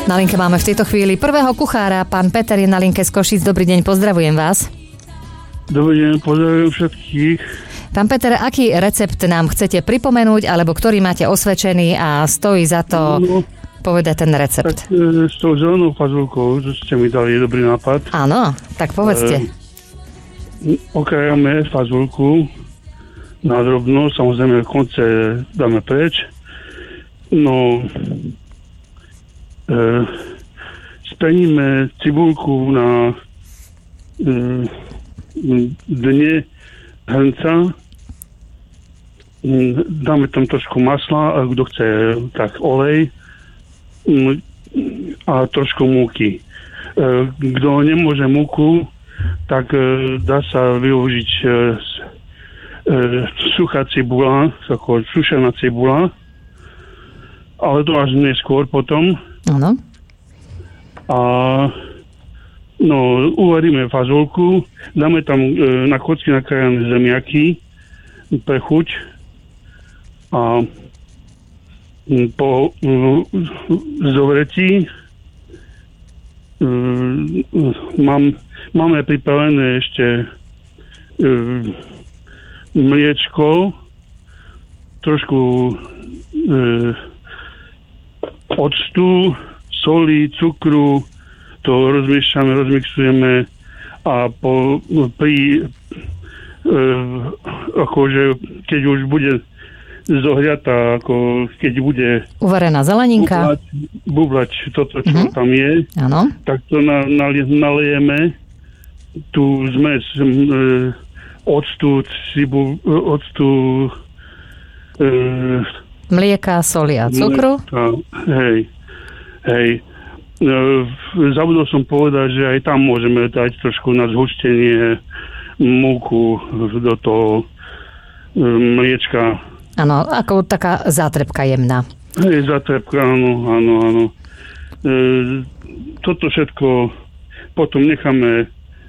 Na linke máme v tejto chvíli prvého kuchára. Pán Peter je na linke z Košíc. Dobrý deň, pozdravujem vás. Dobrý deň, pozdravujem všetkých. Pán Peter, aký recept nám chcete pripomenúť, alebo ktorý máte osvedčený a stojí za to povedať ten recept? Tak s tou zelenou fazulkou, že ste mi dali dobrý nápad. Áno, tak povedzte. Okrájame fazulku na drobno, samozrejme konce dáme preč. No, speníme cibulku na dne hrnca, dáme tam trošku masla, a kto chce, tak olej a trošku múky. Kto nemôže múku, tak dá sa využiť suchá cibula, ako sušená cibula, ale to až neskôr potom. Áno. A uvaríme fazulku, dáme tam na kocky nakrájané zemiaky pre chuť a po zovretí máme pripravené ešte mliečko, trošku octu, soli, cukru, to rozmixujeme a akože keď už bude zohriatá, ako keď bude uvarená zeleninka, bublať toto, čo tam je, áno. Tak to nalejeme tú zmes octu, mlieka, soli a cukru. Hej. Zabudol som povedať, že aj tam môžeme dať trošku na zhustenie múku do toho mliečka. Áno, ako taká zátrepka jemná. Hej, zátrepka, áno. Toto všetko potom necháme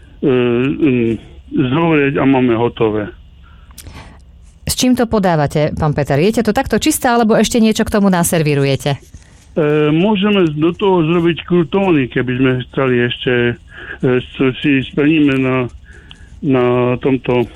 zovrieť a máme hotové. S čím to podávate, pán Peter? Jete to takto čisté, alebo ešte niečo k tomu naservírujete? Môžeme do toho zrobiť krutóny, keby sme chceli ešte si splníme na tomto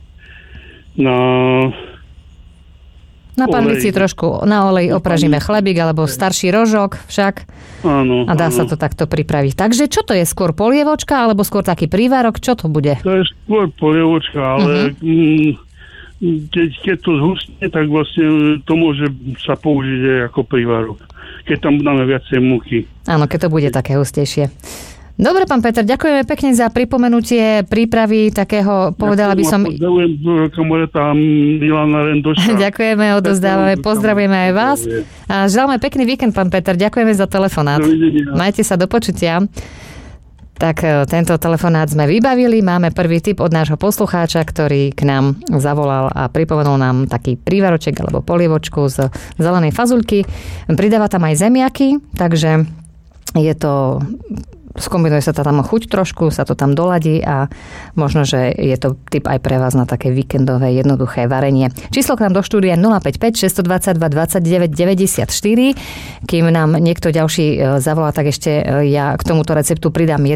na panvici trošku na olej opražíme chlebík alebo starší rožok však. Áno. A dá sa to takto pripraviť. Takže čo to je? Skôr polievočka alebo skôr taký prívárok? Čo to bude? To je skôr polievočka, ale keď to zhustne, tak vlastne to môže sa použiť aj ako prívárok. Keď tam dáme viacej múky. Áno, keď to bude také hustejšie. Dobre, pán Peter, ďakujeme pekne za pripomenutie prípravy takého, povedala by som... Ďakujeme, odozdávame, pozdravujeme aj vás. A želáme pekný víkend, pán Peter. Ďakujeme za telefonát. Majte sa, do počutia. Tak tento telefonát sme vybavili. Máme prvý tip od nášho poslucháča, ktorý k nám zavolal a pripomenul nám taký prívaroček alebo polievočku z zelenej fazulky. Pridáva tam aj zemiaky, takže je to... Skombinuje sa tam chuť trošku, sa to tam doladí a možno, že je to tip aj pre vás na také víkendové jednoduché varenie. Číslo k nám do štúdia 055 622 29 94. Kým nám niekto ďalší zavolá, tak ešte ja k tomuto receptu pridám